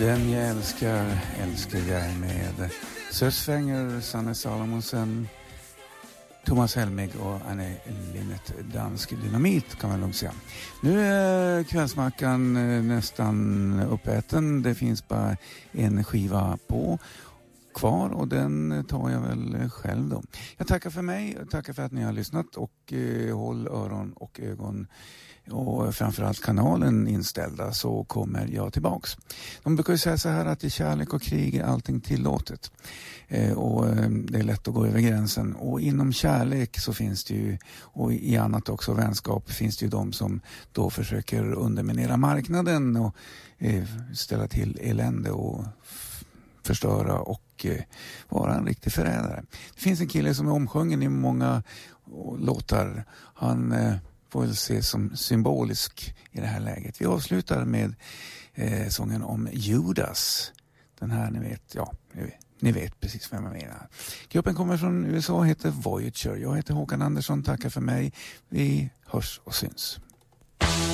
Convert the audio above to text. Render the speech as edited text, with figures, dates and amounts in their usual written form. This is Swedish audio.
Den jag älskar jag med Sösfänger, Sanne Salomonsen, Thomas Helmig och Anne Linnet, Dansk Dynamit kan man nog säga. Nu är kvällsmackan nästan uppäten. Det finns bara en skiva kvar och den tar jag väl själv då. Jag tackar för mig, tackar för att ni har lyssnat och håll öron och ögon och framförallt kanalen inställda så kommer jag tillbaks. De brukar ju säga så här att i kärlek och krig är allting tillåtet och det är lätt att gå över gränsen och inom kärlek så finns det ju och i annat också vänskap finns det ju de som då försöker underminera marknaden och ställa till elände och förstöra och vara en riktig förrädare. Det finns en kille som är omsjungen i många låtar. Han får väl se som symbolisk i det här läget. Vi avslutar med sången om Judas. Den här ni vet precis vem jag menar. Gruppen kommer från USA, heter Voyager. Jag heter Håkan Andersson, tackar för mig. Vi hörs och syns.